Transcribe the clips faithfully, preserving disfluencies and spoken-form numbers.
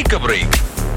Take A break.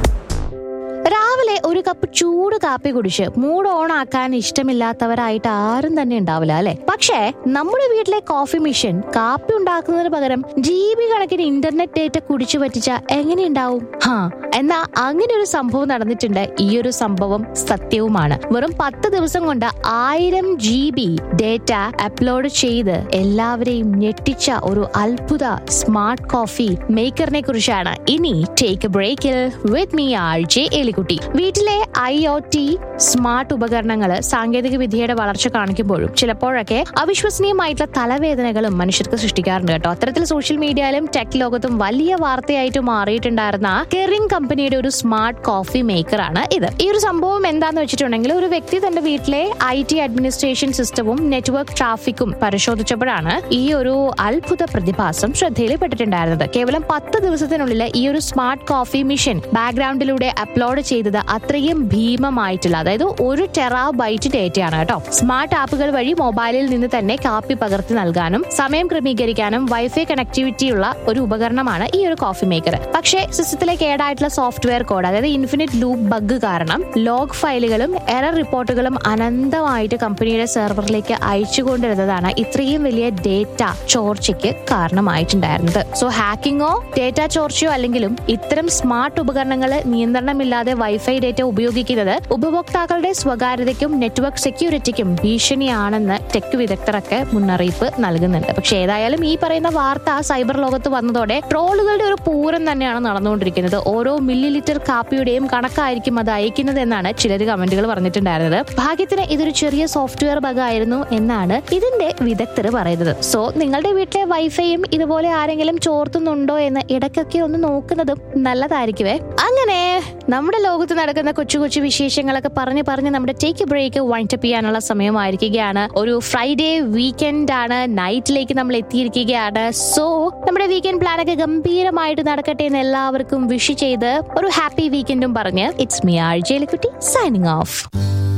രാവിലെ ഒരു cup ചൂട് കാപ്പി കുടിച്ച് മൂഡ് ഓൺ ആക്കാൻ ഇഷ്ടമില്ലാത്തവരായിട്ട് ആരും തന്നെ ഉണ്ടാവില്ല അല്ലെ. പക്ഷേ നമ്മുടെ വീട്ടിലെ കോഫി മെഷീൻ കാപ്പി ഉണ്ടാക്കുന്നതിന് പകരം ജി ബി കണക്കിന് ഇന്റർനെറ്റ് ഡേറ്റ കുടിച്ചു പറ്റിച്ച എങ്ങനെയുണ്ടാവും? ഹാ, എന്നാ അങ്ങനെ ഒരു സംഭവം നടന്നിട്ടുണ്ട്. ഈ ഒരു സംഭവം സത്യവുമാണ്. വെറും പത്ത് ദിവസം കൊണ്ട് ആയിരം ജി ബി ഡേറ്റ അപ്ലോഡ് ചെയ്ത് എല്ലാവരെയും ഞെട്ടിച്ച ഒരു അത്ഭുത സ്മാർട്ട് കോഫി മേക്കറിനെ കുറിച്ചാണ് ഇനി ടേക്ക് എ ബ്രേക്കിൽ വിത്ത് മീ ആർ ജെ എലിക്കുട്ടി. വീട്ടിലെ ഐ ഒ ടി സ്മാർട്ട് ഉപകരണങ്ങൾ സാങ്കേതിക വിദ്യയുടെ വളർച്ച കാണിക്കുമ്പോഴും ചിലപ്പോഴൊക്കെ അവിശ്വസനീയമായിട്ടുള്ള തലവേദനകളും മനുഷ്യർക്ക് സൃഷ്ടിക്കാറുണ്ട് കേട്ടോ. അത്തരത്തിൽ സോഷ്യൽ മീഡിയയിലും ടെക് ലോകത്തും വലിയ വാർത്തയായിട്ട് മാറിയിട്ടുണ്ടായിരുന്ന കെറിംഗ് കമ്പനിയുടെ ഒരു സ്മാർട്ട് കോഫി മേക്കറാണ് ഇത്. ഈ ഒരു സംഭവം എന്താന്ന് വെച്ചിട്ടുണ്ടെങ്കിൽ, ഒരു വ്യക്തി തന്റെ വീട്ടിലെ ഐ ടി അഡ്മിനിസ്ട്രേഷൻ സിസ്റ്റവും നെറ്റ്വർക്ക് ട്രാഫിക്കും പരിശോധിച്ചപ്പോഴാണ് ഈ ഒരു അത്ഭുത പ്രതിഭാസം ശ്രദ്ധയിൽപ്പെട്ടിട്ടുണ്ടായിരുന്നത്. കേവലം പത്ത് ദിവസത്തിനുള്ളിൽ ഈ ഒരു സ്മാർട്ട് കോഫി മെഷീൻ ബാക്ക്ഗ്രൗണ്ടിലൂടെ അപ്ലോഡ് ചെയ്തത് അത്രയും ഭീമമായിട്ടുള്ള, അതായത് ഒരു ടെറാബൈറ്റ് ഡേറ്റയാണ് കേട്ടോ. സ്മാർട്ട് ആപ്പുകൾ വഴി മൊബൈലിൽ നിന്ന് തന്നെ കാപ്പി പകർത്തി നൽകാനും സമയം ക്രമീകരിക്കാനും വൈഫൈ കണക്ടിവിറ്റി ഉള്ള ഒരു ഉപകരണമാണ് ഈ ഒരു കോഫി മേക്കർ. പക്ഷേ സിസ്റ്റത്തിലെ കേടായിട്ടുള്ള സോഫ്റ്റ്വെയർ കോഡ്, അതായത് ഇൻഫിനിറ്റ് ലൂപ്പ് ബഗ് കാരണം ലോഗ് ഫയലുകളും എറർ റിപ്പോർട്ടുകളും അനന്തമായിട്ട് കമ്പനിയുടെ സെർവറിലേക്ക് അയച്ചുകൊണ്ടിരുന്നതാണ് ഇത്രയും വലിയ ഡേറ്റ ചോർച്ചയ്ക്ക് കാരണമായിട്ടുണ്ടായിരുന്നത്. സോ ഹാക്കിങ്ങോ ഡേറ്റ ചോർച്ചയോ അല്ലെങ്കിലും ഇത്തരം സ്മാർട്ട് ഉപകരണങ്ങൾ നിയന്ത്രണമില്ലാതെ വൈഫൈ ഡേറ്റ ഉപയോഗിക്കുന്നത് ഉപഭോക്താക്കളുടെ സ്വകാര്യതയ്ക്കും നെറ്റ്വർക്ക് സെക്യൂരിറ്റിക്കും ഭീഷണിയാണെന്ന് ടെക് വിദഗ്ധരൊക്കെ മുന്നറിയിപ്പ് നൽകുന്നുണ്ട്. പക്ഷേ ഏതായാലും ഈ പറയുന്ന വാർത്ത സൈബർ ലോകത്ത് വന്നതോടെ ട്രോളുകളുടെ ഒരു പൂരം തന്നെയാണ് നടന്നുകൊണ്ടിരിക്കുന്നത്. ഓരോ മില്ലി ലിറ്റർ കാപ്പിയുടെയും കണക്കായിരിക്കും അത് അയക്കുന്നത് എന്നാണ് ചിലർ കമന്റുകൾ പറഞ്ഞിട്ടുണ്ടായിരുന്നത്. ഭാഗ്യത്തിന് ഇതൊരു ചെറിയ സോഫ്റ്റ്വെയർ ബഗ് ആയിരുന്നു എന്നാണ് ഇതിന്റെ വിദഗ്ധർ പറയുന്നത്. സോ നിങ്ങളുടെ വീട്ടിലെ വൈഫൈയും ഇതുപോലെ ആരെങ്കിലും ചോർത്തുന്നുണ്ടോ എന്ന് ഇടയ്ക്കൊക്കെ ഒന്ന് നോക്കുന്നതും നല്ലതായിരിക്കുമേ. അങ്ങനെ നമ്മുടെ ലോകത്ത് നടക്കുന്ന കൊച്ചു കൊച്ചു വിശേഷങ്ങളൊക്കെ പറഞ്ഞ് പറഞ്ഞ് നമ്മുടെ ടേക്ക് എ ബ്രേക്ക് വൈൻഡപ്പ് ചെയ്യാനുള്ള സമയമായിരിക്കുകയാണ്. ഒരു ഫ്രൈഡേ വീക്കെൻഡ് ആണ്, നൈറ്റിലേക്ക് നമ്മൾ എത്തിയിരിക്കുകയാണ്. സോ നമ്മുടെ വീക്കെൻഡ് പ്ലാനൊക്കെ ഗംഭീരമായിട്ട് നടക്കട്ടെ എന്ന് എല്ലാവർക്കും വിഷ് ചെയ്ത് ഒരു ഹാപ്പി വീക്കെൻഡും പറഞ്ഞ് it's me R J എലിക്കുട്ടി signing off.